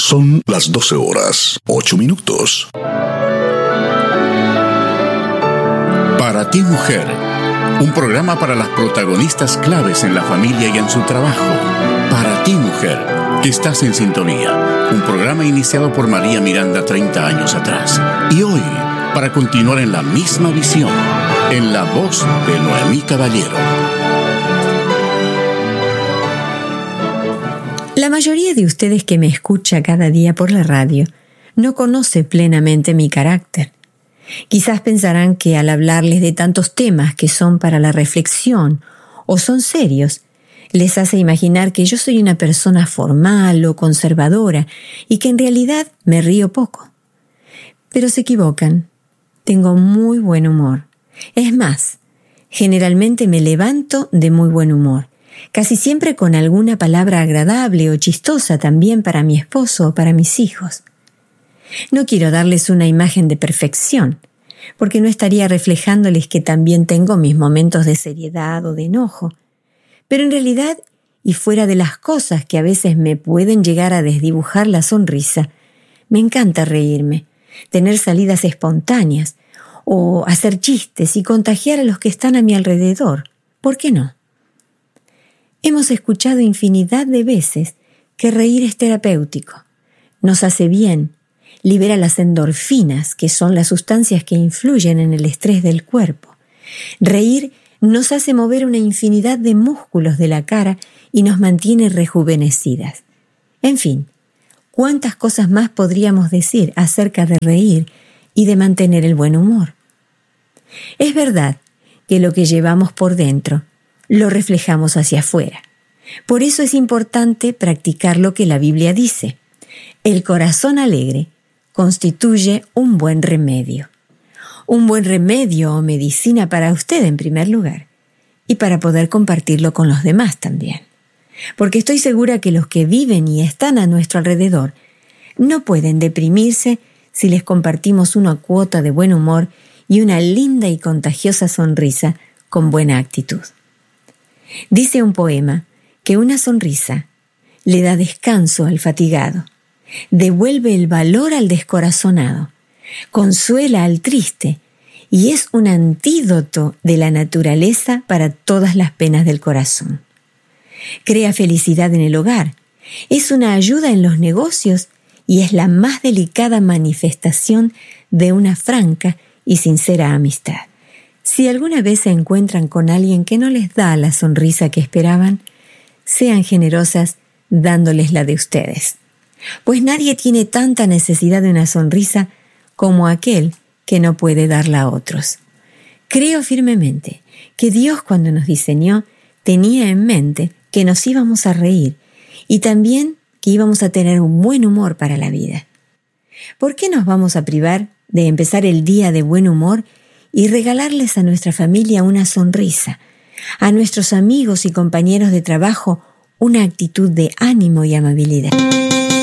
Son las 12:08. Para ti, mujer, un programa para las protagonistas claves en la familia y en su trabajo. Para ti, mujer, que estás en sintonía. Un programa iniciado por María Miranda 30 años atrás. Y hoy, para continuar en la misma visión, en la voz de Noemí Caballero. La mayoría de ustedes que me escucha cada día por la radio no conoce plenamente mi carácter. Quizás pensarán que al hablarles de tantos temas que son para la reflexión o son serios, les hace imaginar que yo soy una persona formal o conservadora y que en realidad me río poco. Pero se equivocan. Tengo muy buen humor. Es más, generalmente me levanto de muy buen humor, casi siempre con alguna palabra agradable o chistosa también para mi esposo o para mis hijos. No quiero darles una imagen de perfección, porque no estaría reflejándoles que también tengo mis momentos de seriedad o de enojo. Pero en realidad, y fuera de las cosas que a veces me pueden llegar a desdibujar la sonrisa, me encanta reírme, tener salidas espontáneas, o hacer chistes y contagiar a los que están a mi alrededor. ¿Por qué no? Hemos escuchado infinidad de veces que reír es terapéutico, nos hace bien, libera las endorfinas, que son las sustancias que influyen en el estrés del cuerpo. Reír nos hace mover una infinidad de músculos de la cara y nos mantiene rejuvenecidas. En fin, ¿cuántas cosas más podríamos decir acerca de reír y de mantener el buen humor? Es verdad que lo que llevamos por dentro lo reflejamos hacia afuera. Por eso es importante practicar lo que la Biblia dice. El corazón alegre constituye un buen remedio. Un buen remedio o medicina para usted en primer lugar y para poder compartirlo con los demás también. Porque estoy segura que los que viven y están a nuestro alrededor no pueden deprimirse si les compartimos una cuota de buen humor y una linda y contagiosa sonrisa con buena actitud. Dice un poema que una sonrisa le da descanso al fatigado, devuelve el valor al descorazonado, consuela al triste y es un antídoto de la naturaleza para todas las penas del corazón. Crea felicidad en el hogar, es una ayuda en los negocios y es la más delicada manifestación de una franca y sincera amistad. Si alguna vez se encuentran con alguien que no les da la sonrisa que esperaban, sean generosas dándoles la de ustedes. Pues nadie tiene tanta necesidad de una sonrisa como aquel que no puede darla a otros. Creo firmemente que Dios, cuando nos diseñó, tenía en mente que nos íbamos a reír y también que íbamos a tener un buen humor para la vida. ¿Por qué nos vamos a privar de empezar el día de buen humor y regalarles a nuestra familia una sonrisa, a nuestros amigos y compañeros de trabajo una actitud de ánimo y amabilidad?